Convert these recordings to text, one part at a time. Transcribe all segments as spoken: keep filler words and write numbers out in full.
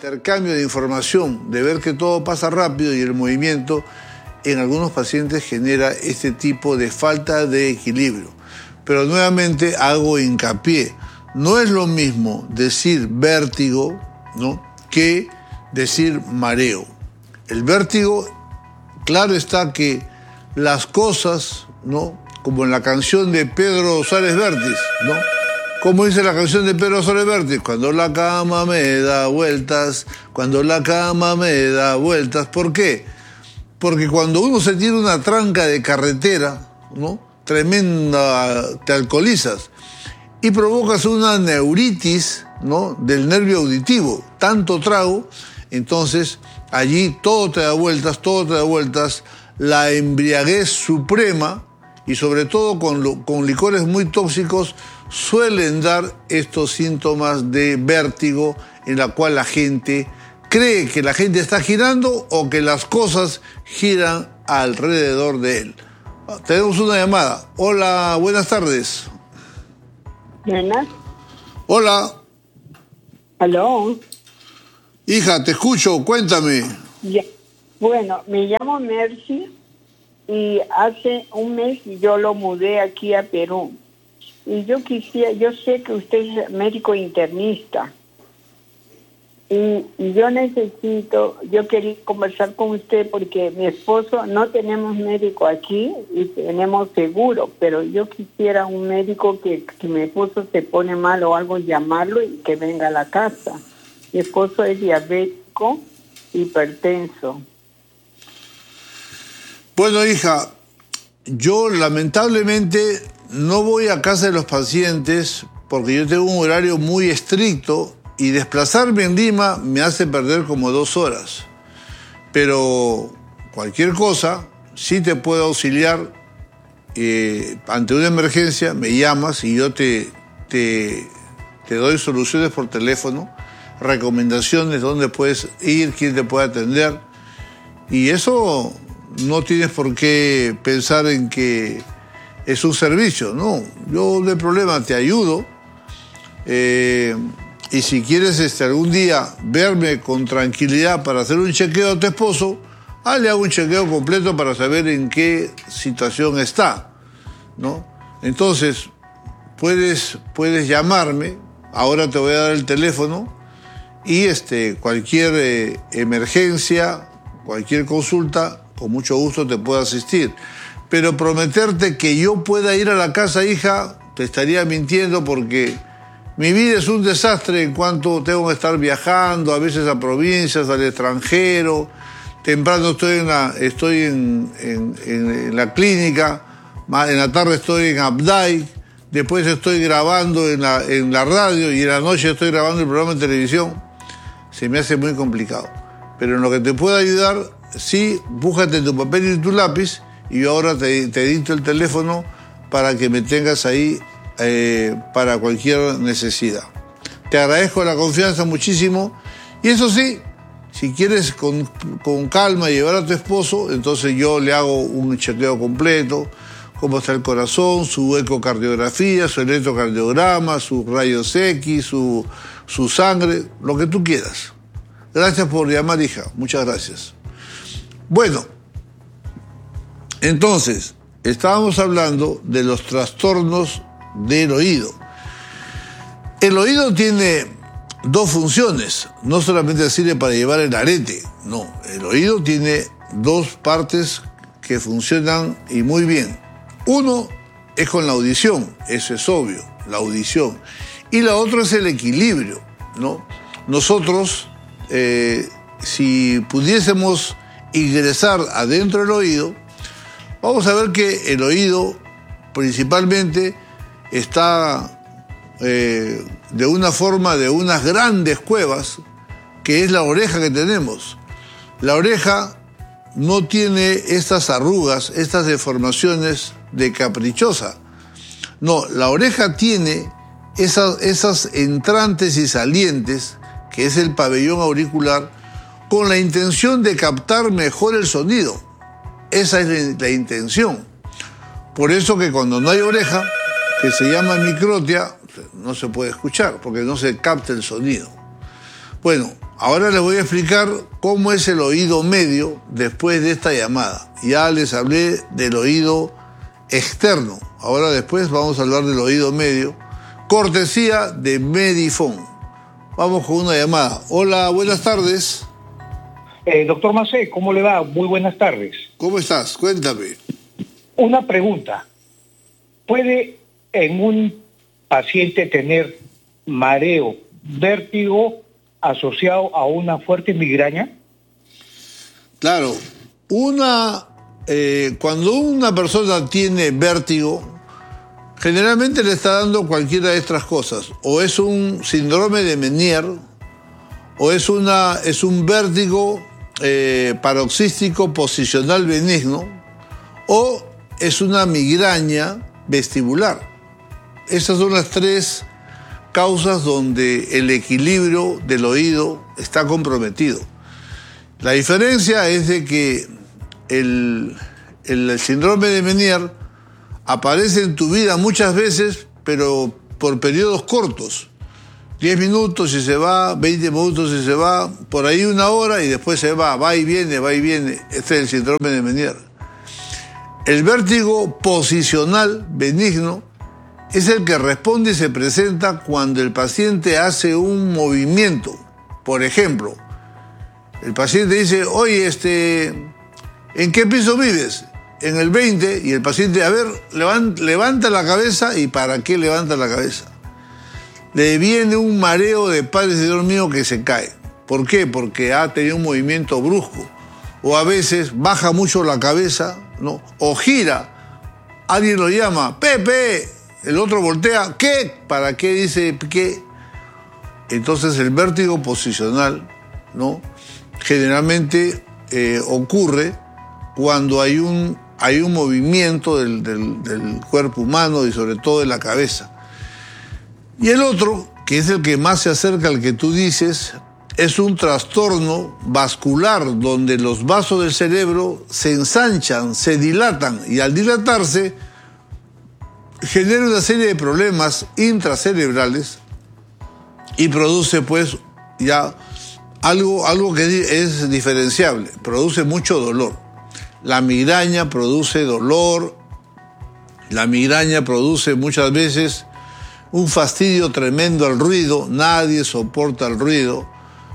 intercambio de información, de ver que todo pasa rápido y el movimiento en algunos pacientes genera este tipo de falta de equilibrio. Pero nuevamente hago hincapié, no es lo mismo decir vértigo, ¿no?, que decir mareo. El vértigo, claro está que las cosas, ¿no?, como en la canción de Pedro Suárez Vértiz, ¿no? Como dice la canción de Pedro Suárez Vértiz, cuando la cama me da vueltas, cuando la cama me da vueltas. ¿Por qué? Porque cuando uno se tira una tranca de carretera, ¿no?, tremenda, te alcoholizas y provocas una neuritis, ¿no?, del nervio auditivo, tanto trago, entonces allí todo te da vueltas, todo te da vueltas, la embriaguez suprema, y sobre todo con, lo, con licores muy tóxicos, suelen dar estos síntomas de vértigo en la cual la gente cree que la gente está girando o que las cosas giran alrededor de él. Tenemos una llamada. Hola, buenas tardes. Buenas. Hola. ¿Aló? Hija, te escucho, cuéntame. Ya. Bueno, me llamo Mercy y hace un mes yo lo mudé aquí a Perú. Y yo quisiera, yo sé que usted es médico internista. Y, y yo necesito, yo quería conversar con usted porque mi esposo, no tenemos médico aquí y tenemos seguro, pero yo quisiera un médico que, que mi esposo se pone mal o algo, llamarlo y que venga a la casa. Mi esposo es diabético, hipertenso. Bueno, hija, yo lamentablemente no voy a casa de los pacientes porque yo tengo un horario muy estricto y desplazarme en Lima me hace perder como dos horas. Pero cualquier cosa, sí te puedo auxiliar. Eh, ante una emergencia me llamas y yo te, te, te doy soluciones por teléfono, recomendaciones, dónde puedes ir, quién te puede atender. Y eso no tienes por qué pensar en que es un servicio, no. Yo no hay problema, te ayudo. Eh, y si quieres este, algún día verme con tranquilidad para hacer un chequeo a tu esposo, ah, le hago un chequeo completo para saber en qué situación está, ¿no? Entonces, puedes, puedes llamarme, ahora te voy a dar el teléfono, y este, cualquier eh, emergencia, cualquier consulta, con mucho gusto te puedo asistir. Pero prometerte que yo pueda ir a la casa, hija, te estaría mintiendo porque mi vida es un desastre en cuanto tengo que estar viajando, a veces a provincias, al extranjero. Temprano estoy en la, estoy en, en, en la clínica, en la tarde estoy en Abday, después estoy grabando en la, en la radio y en la noche estoy grabando el programa de televisión. Se me hace muy complicado. Pero en lo que te pueda ayudar, sí, búscate tu papel y tu lápiz y yo ahora te, te dicto el teléfono para que me tengas ahí eh, para cualquier necesidad. Te agradezco la confianza muchísimo y eso sí, si quieres con, con calma llevar a tu esposo, entonces yo le hago un chequeo completo, cómo está el corazón, su ecocardiografía, su electrocardiograma, sus rayos X, su, su sangre, lo que tú quieras. Gracias por llamar, hija. Muchas gracias. Bueno, entonces, estábamos hablando de los trastornos del oído. El oído tiene dos funciones. No solamente sirve para llevar el arete. No, el oído tiene dos partes que funcionan y muy bien. Uno es con la audición, eso es obvio, la audición. Y la otra es el equilibrio, ¿no? Nosotros, eh, si pudiésemos ingresar adentro del oído, vamos a ver que el oído principalmente está eh, de una forma de unas grandes cuevas, que es la oreja que tenemos. La oreja no tiene estas arrugas, estas deformaciones de caprichosa. No, la oreja tiene esas, esas entrantes y salientes, que es el pabellón auricular, con la intención de captar mejor el sonido. Esa es la, la intención. Por eso que cuando no hay oreja, que se llama microtia, no se puede escuchar, porque no se capta el sonido. Bueno, Ahora les voy a explicar cómo es el oído medio después de esta llamada. Ya les hablé del oído externo. Ahora después vamos a hablar del oído medio. Cortesía de Medifone. Vamos con una llamada. Hola, buenas tardes. Eh, doctor Macé, ¿cómo le va? Muy buenas tardes. ¿Cómo estás? Cuéntame. Una pregunta. ¿Puede en un paciente tener mareo, vértigo asociado a una fuerte migraña? Claro. Una, eh, cuando una persona tiene vértigo, generalmente le está dando cualquiera de estas cosas. O es un síndrome de Menier, o es, una, es un vértigo eh, paroxístico posicional benigno, o es una migraña vestibular. Esas son las tres causas donde el equilibrio del oído está comprometido. La diferencia es de que el, el, el síndrome de Menier aparece en tu vida muchas veces, pero por periodos cortos. diez minutos y se va, veinte minutos y se va, por ahí una hora y después se va, va y viene, va y viene. Este es el síndrome de Menier. El vértigo posicional benigno es el que responde y se presenta cuando el paciente hace un movimiento. Por ejemplo, el paciente dice, oye, este, ¿en qué piso vives? En el veinte, y el paciente, a ver, levanta, levanta la cabeza, ¿y para qué levanta la cabeza? Le viene un mareo de Padre Señor mío que se cae. ¿Por qué? Porque ha tenido un movimiento brusco. O a veces baja mucho la cabeza, ¿no? O gira. Alguien lo llama, Pepe. El otro voltea, ¿qué? ¿Para qué dice qué? Entonces el vértigo posicional, ¿no? Generalmente eh, ocurre cuando hay un, hay un movimiento del, del, del cuerpo humano y sobre todo de la cabeza. Y el otro, que es el que más se acerca al que tú dices, es un trastorno vascular donde los vasos del cerebro se ensanchan, se dilatan y al dilatarse genera una serie de problemas intracerebrales y produce pues ya algo, algo que es diferenciable, produce mucho dolor. La migraña produce dolor, la migraña produce muchas veces un fastidio tremendo al ruido, nadie soporta el ruido,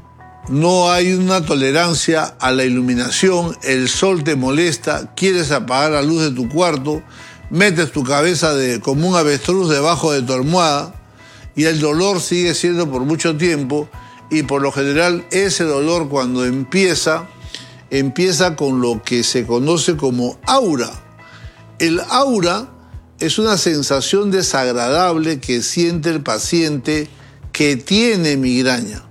no hay una tolerancia a la iluminación, el sol te molesta, quieres apagar la luz de tu cuarto, metes tu cabeza de, como un avestruz debajo de tu almohada y el dolor sigue siendo por mucho tiempo y por lo general ese dolor cuando empieza, empieza con lo que se conoce como aura. El aura es una sensación desagradable que siente el paciente que tiene migraña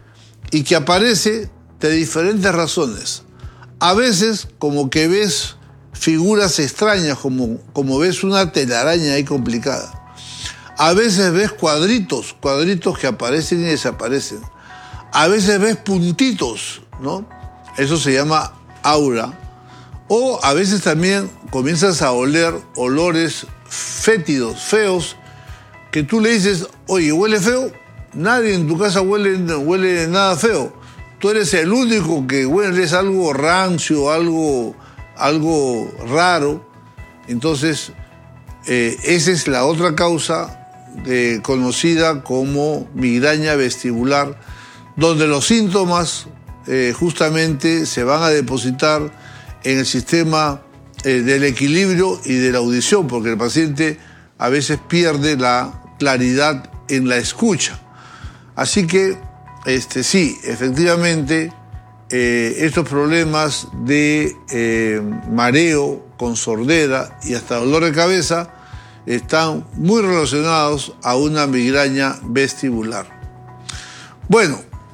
y que aparece de diferentes razones. A veces como que ves figuras extrañas, como, como ves una telaraña ahí complicada. A veces ves cuadritos, cuadritos que aparecen y desaparecen. A veces ves puntitos, ¿no? Eso se llama aura. O a veces también comienzas a oler olores fétidos, feos, que tú le dices, oye, ¿huele feo? Nadie en tu casa huele, huele nada feo. Tú eres el único que hueles algo rancio, algo... algo raro. Entonces eh, esa es la otra causa de, conocida como migraña vestibular, donde los síntomas eh, justamente se van a depositar en el sistema eh, del equilibrio y de la audición, porque el paciente a veces pierde la claridad en la escucha. Así que este, sí, efectivamente Eh, estos problemas de eh, mareo con sordera y hasta dolor de cabeza están muy relacionados a una migraña vestibular. Bueno,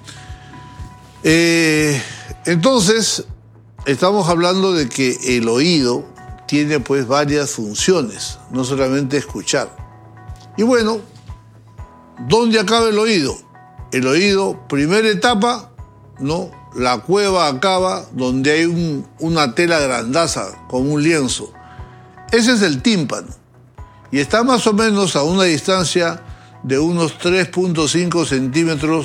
eh, entonces estamos hablando de que el oído tiene pues varias funciones, no solamente escuchar. Y bueno, ¿dónde acaba el oído? El oído, primera etapa, ¿no? La cueva acaba donde hay un, una tela grandaza con un lienzo. Ese es el tímpano. Y está más o menos a una distancia de unos tres punto cinco centímetros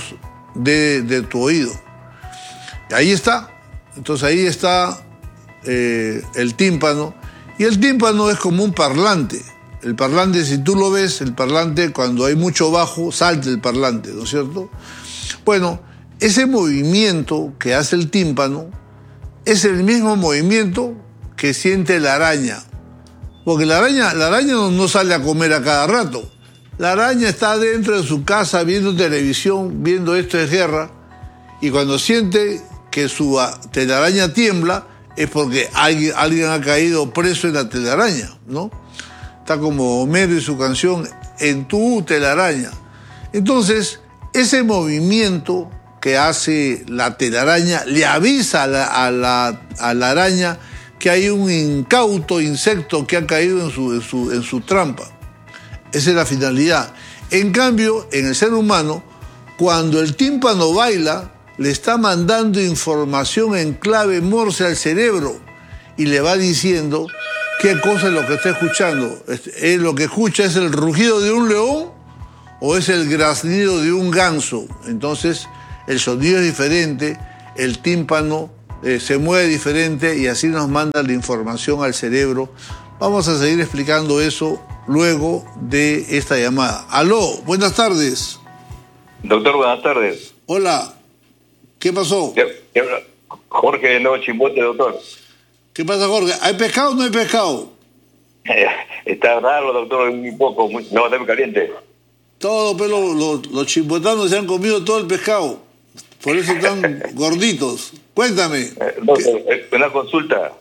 de, de tu oído. Y ahí está. Entonces ahí está eh, el tímpano. Y el tímpano es como un parlante. El parlante, si tú lo ves, el parlante, cuando hay mucho bajo, salta el parlante, ¿no es cierto? Bueno, ese movimiento que hace el tímpano es el mismo movimiento que siente la araña. Porque la araña, la araña no, no sale a comer a cada rato. La araña está dentro de su casa viendo televisión, viendo Esto es Guerra, y cuando siente que su telaraña tiembla es porque alguien, alguien ha caído preso en la telaraña, ¿no? Está como Homero y su canción En tu telaraña. Entonces, ese movimiento que hace la telaraña le avisa a la, a la, a la araña que hay un incauto insecto que ha caído en su, en su, en su trampa. Esa es la finalidad. En cambio, en el ser humano, cuando el tímpano baila, le está mandando información en clave Morse al cerebro y le va diciendo qué cosa es lo que está escuchando. ¿Es lo que escucha es el rugido de un león o es el graznido de un ganso? Entonces, el sonido es diferente, el tímpano eh, se mueve diferente y así nos manda la información al cerebro. Vamos a seguir explicando eso luego de esta llamada. Aló, buenas tardes. Doctor, buenas tardes. Hola, ¿qué pasó? ¿Qué, qué, Jorge de Nuevo Chimbote, doctor. ¿Qué pasa, Jorge? ¿Hay pescado o no hay pescado? Está raro, doctor, muy poco, muy, no, está muy caliente. Todo, pero los, los chimbotanos se han comido todo el pescado. Por eso están gorditos. Cuéntame. Eh, doctor, ¿qué? Una consulta.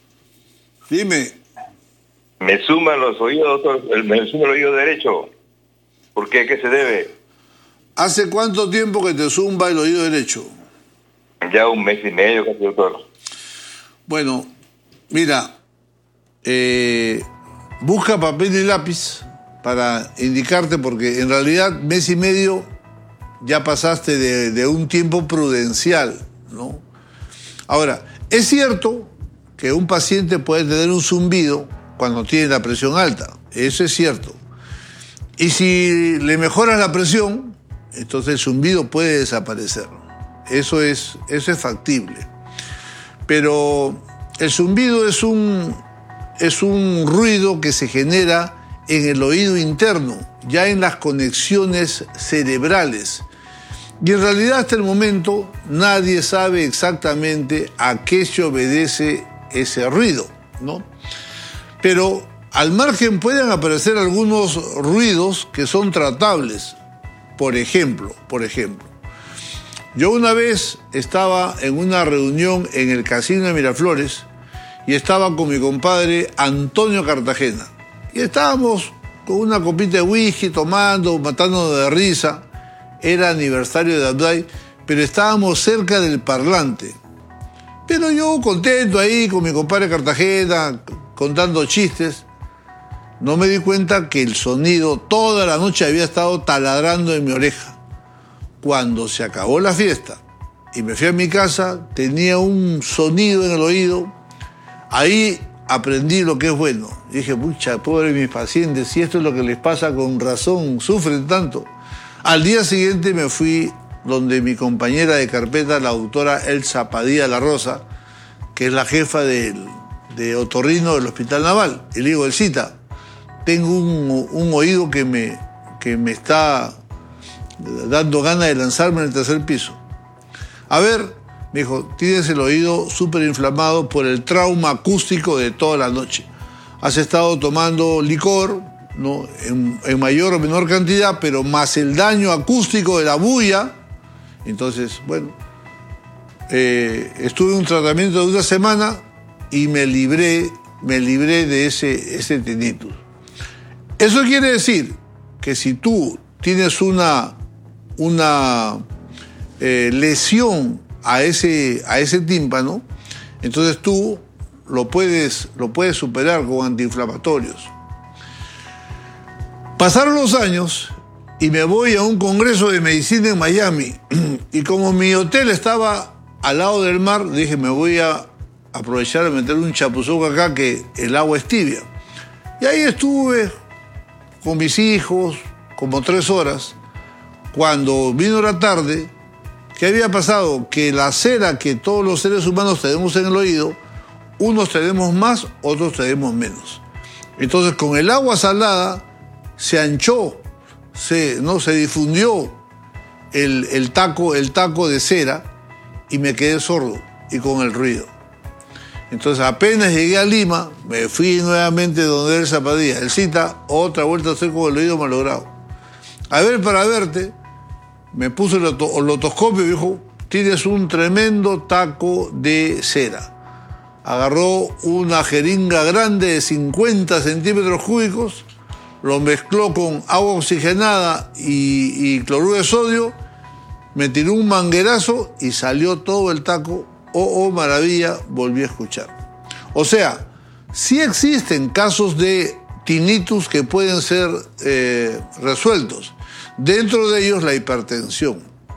Dime. Me suman los oídos, doctor, me suma el oído derecho. ¿Por qué? ¿Qué se debe? ¿Hace cuánto tiempo que te zumba el oído derecho? Ya un mes y medio, casi, doctor. Bueno, mira, eh, busca papel y lápiz para indicarte, porque en realidad mes y medio ya pasaste de, de un tiempo prudencial, ¿no? Ahora, es cierto que un paciente puede tener un zumbido cuando tiene la presión alta, eso es cierto. Y si le mejoras la presión, entonces el zumbido puede desaparecer. Eso es, eso es factible. Pero el zumbido es un, es un ruido que se genera en el oído interno, ya en las conexiones cerebrales. Y en realidad hasta el momento nadie sabe exactamente a qué se obedece ese ruido, ¿no? Pero al margen pueden aparecer algunos ruidos que son tratables. Por ejemplo, por ejemplo, yo una vez estaba en una reunión en el Casino de Miraflores y estaba con mi compadre Antonio Cartagena. Y estábamos con una copita de whisky, tomando, matándonos de risa. Era aniversario de Abday, pero estábamos cerca del parlante. Pero yo contento ahí con mi compadre Cartagena, contando chistes, no me di cuenta que el sonido toda la noche había estado taladrando en mi oreja. Cuando se acabó la fiesta y me fui a mi casa, tenía un sonido en el oído. Ahí aprendí lo que es bueno. Dije, pucha, pobre mis pacientes, si esto es lo que les pasa, con razón, sufren tanto. Al día siguiente me fui donde mi compañera de carpeta, la doctora Elsa Padilla La Rosa, que es la jefa del, de otorrino del Hospital Naval. Y le digo, Elcita, tengo un, un oído que me, que me está dando ganas de lanzarme en el tercer piso. A ver, me dijo, tienes el oído súper inflamado por el trauma acústico de toda la noche. Has estado tomando licor, ¿no? en, en mayor o menor cantidad, pero más el daño acústico de la bulla. Entonces, bueno, eh, estuve en un tratamiento de una semana y me libré, me libré de ese, ese tinnitus. Eso quiere decir que si tú tienes una, una eh, lesión a ese, a ese tímpano, entonces tú lo puedes, lo puedes superar con antiinflamatorios. Pasaron los años y me voy a un congreso de medicina en Miami. Y como mi hotel estaba al lado del mar, dije, me voy a aprovechar de meter un chapuzón acá, que el agua es tibia. Y ahí estuve con mis hijos como tres horas. Cuando vino la tarde, ¿Qué había pasado? Que la cera que todos los seres humanos tenemos en el oído, unos tenemos más, otros tenemos menos. Entonces, con el agua salada se anchó, se, ¿no? se difundió el, el, taco, el taco de cera y me quedé sordo y con el ruido. Entonces, apenas llegué a Lima, me fui nuevamente donde el Zapadilla. El cita, otra vuelta a hacer con el oído malogrado. A ver, para verte, me puso el otoscopio y dijo, tienes un tremendo taco de cera. Agarró una jeringa grande de cincuenta centímetros cúbicos, lo mezcló con agua oxigenada y, y cloruro de sodio, me tiró un manguerazo y salió todo el taco. Oh, oh, maravilla, volví a escuchar. O sea, sí existen casos de tinnitus que pueden ser eh, resueltos. Dentro de ellos la hipertensión.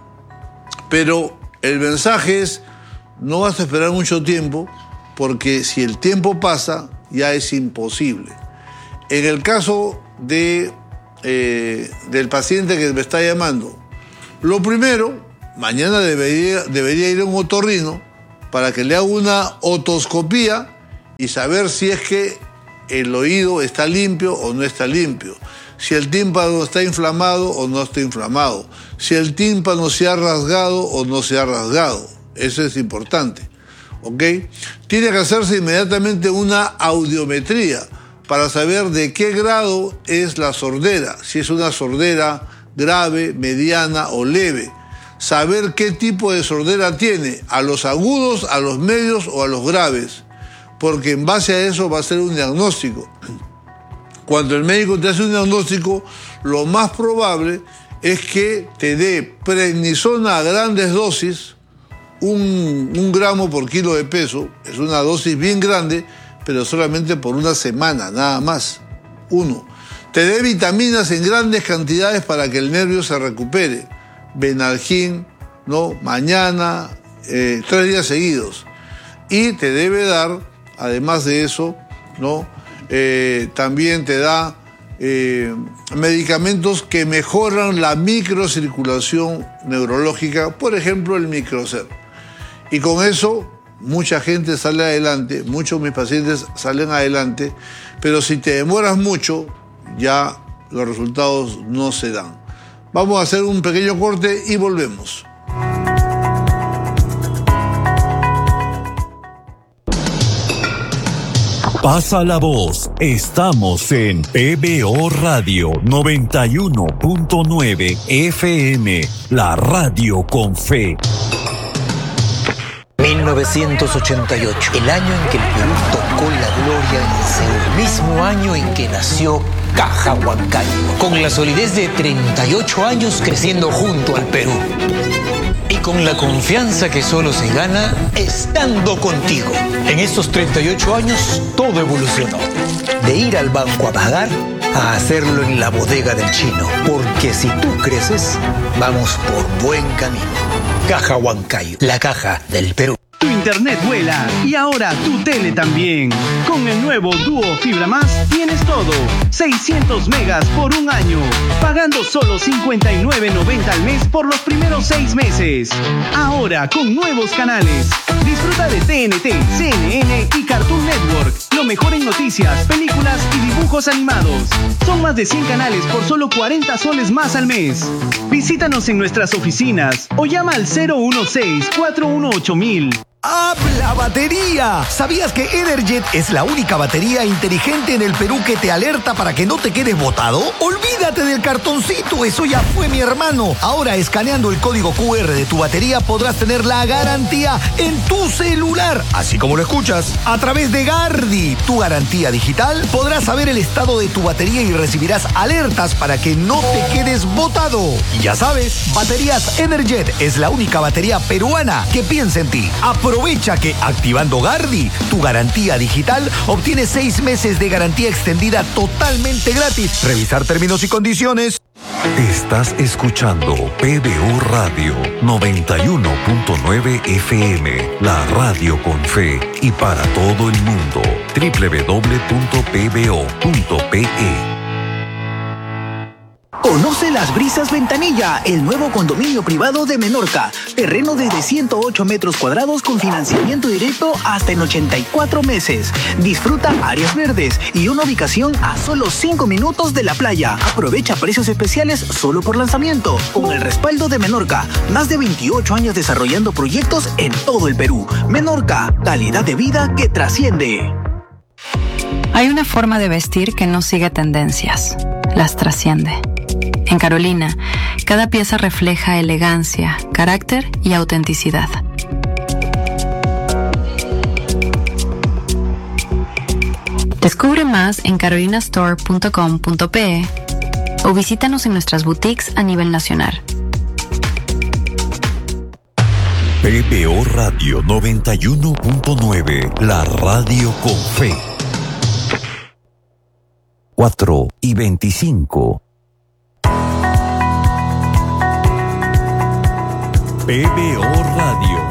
Pero el mensaje es, no vas a esperar mucho tiempo, porque si el tiempo pasa, ya es imposible. En el caso de, eh, del paciente que me está llamando, lo primero, mañana debería, debería ir a un otorrino para que le haga una otoscopía y saber si es que el oído está limpio o no está limpio, si el tímpano está inflamado o no está inflamado, si el tímpano se ha rasgado o no se ha rasgado. Eso es importante, ¿ok? Tiene que hacerse inmediatamente una audiometría para saber de qué grado es la sordera, si es una sordera grave, mediana o leve. Saber qué tipo de sordera tiene, a los agudos, a los medios o a los graves, porque en base a eso va a ser un diagnóstico. Cuando el médico te hace un diagnóstico, lo más probable es que te dé prednisona a grandes dosis, un, un gramo por kilo de peso, es una dosis bien grande, pero solamente por una semana, nada más. Uno. Te dé vitaminas en grandes cantidades para que el nervio se recupere. Benalgin, ¿no? Mañana, eh, tres días seguidos. Y te debe dar, además de eso, ¿no? Eh, también te da eh, medicamentos que mejoran la microcirculación neurológica, por ejemplo, el Microcer. Y con eso, mucha gente sale adelante, muchos de mis pacientes salen adelante, pero si te demoras mucho, ya los resultados no se dan. Vamos a hacer un pequeño corte y volvemos. Pasa la voz. Estamos en P B O Radio noventa y uno punto nueve F M, la radio con fe. mil novecientos ochenta y ocho, el año en que el Perú tocó la gloria en el Seúl, mismo año en que nació Caja Huancayo, con la solidez de treinta y ocho años creciendo junto al Perú. Y con la confianza que solo se gana estando contigo. En estos treinta y ocho años todo evolucionó. De ir al banco a pagar a hacerlo en la bodega del chino. Porque si tú creces, vamos por buen camino. Caja Huancayo, la caja del Perú. Tu internet vuela y ahora tu tele también. Con el nuevo Duo Fibra Más tienes todo. seiscientos megas por un año, pagando solo cincuenta y nueve noventa al mes por los primeros seis meses. Ahora con nuevos canales. Disfruta de T N T, C N N y Cartoon Network. Lo mejor en noticias, películas y dibujos animados. Son más de cien canales por solo cuarenta soles más al mes. Visítanos en nuestras oficinas o llama al cero uno seis, cuatro uno ocho mil. ¡Habla batería! ¿Sabías que Energet es la única batería inteligente en el Perú que te alerta para que no te quedes botado? Olvídate del cartoncito, eso ya fue, mi hermano. Ahora, escaneando el código Q R de tu batería, podrás tener la garantía en tu celular, así como lo escuchas. A través de Gardi, tu garantía digital, podrás saber el estado de tu batería y recibirás alertas para que no te quedes botado. Y ya sabes, Baterías Energet es la única batería peruana que piensa en ti. Aprovecha que activando Gardi, tu garantía digital, obtienes seis meses de garantía extendida totalmente gratis. Revisar términos y condiciones. Estás escuchando P B O Radio noventa y uno punto nueve F M, la radio con fe y para todo el mundo. doble u doble u doble u punto p b o punto p e. Conoce Las Brisas Ventanilla, el nuevo condominio privado de Menorca. Terreno desde ciento ocho metros cuadrados con financiamiento directo hasta en ochenta y cuatro meses. Disfruta áreas verdes y una ubicación a solo cinco minutos de la playa. Aprovecha precios especiales solo por lanzamiento. Con el respaldo de Menorca, más de veintiocho años desarrollando proyectos en todo el Perú. Menorca, calidad de vida que trasciende. Hay una forma de vestir que no sigue tendencias, las trasciende. En Carolina, cada pieza refleja elegancia, carácter y autenticidad. Descubre más en carolina store punto com punto pe o visítanos en nuestras boutiques a nivel nacional. P B O Radio noventa y uno punto nueve, la radio con fe. cuatro y veinticinco. P B O Radio.